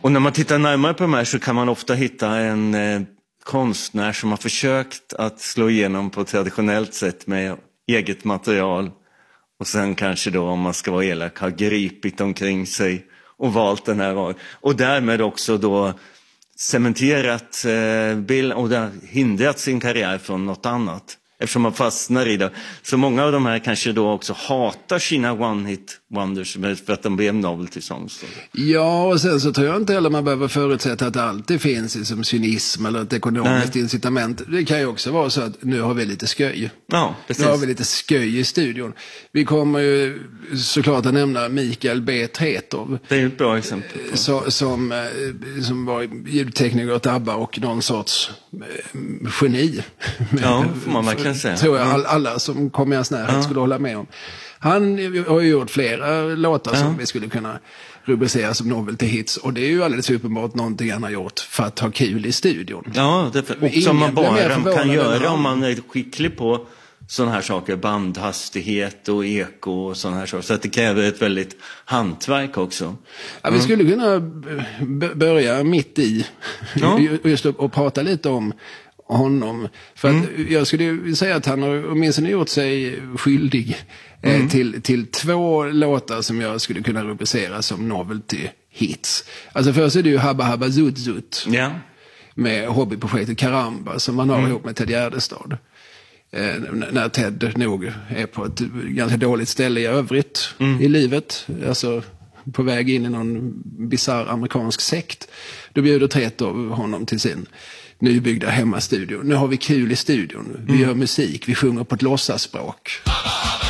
Och när man tittar närmare på de här så kan man ofta hitta en konstnär som har försökt att slå igenom på ett traditionellt sätt med eget material. Och sen kanske då, om man ska vara elak, har gripit omkring sig och valt den här. Och därmed också då cementerat bild och hindrat sin karriär från något annat. Eftersom man fastnar i det. Så många av de här kanske då också hatar sina one-hit wonders för att de blev novelty songs. Ja, och sen så tror jag inte heller man behöver förutsätta att det alltid finns som cynism eller ett ekonomiskt incitament. Det kan ju också vara så att nu har vi lite sköj. Ja, precis. Nu har vi lite sköj i studion. Vi kommer ju såklart att nämna Mikael B. Tretov. Det är ju ett bra exempel. Som var ljudtekniker åt ABBA och någon sorts geni. Ja, får man verkligen säga. Tror jag alla som kommer i hans närhet skulle hålla med om. Han har ju gjort flera låtar som vi skulle kunna rubricera som novelty hits. Och det är ju alldeles uppenbart någonting han har gjort för att ha kul i studion. Ja, och som man bara kan göra om man är skicklig på sådana här saker. Bandhastighet och eko och sådana här saker. Så att det kräver ett väldigt hantverk också. Ja, vi skulle kunna börja mitt i just och prata lite om honom. För att jag skulle säga att han har åtminstone gjort sig skyldig till 2 låtar som jag skulle kunna rubricera som novelty hits. Alltså först är det ju Habba Habba Zut Zut med hobbyprojektet Karamba som man har ihop med Ted Gärdestad. När Ted nog är på ett ganska dåligt ställe i övrigt i livet. Alltså på väg in i någon bizarr amerikansk sekt. Då bjuder Tretov honom till sin nybyggda hemmastudio. Nu har vi kul i studion. Vi gör musik, vi sjunger på ett låtsasspråk.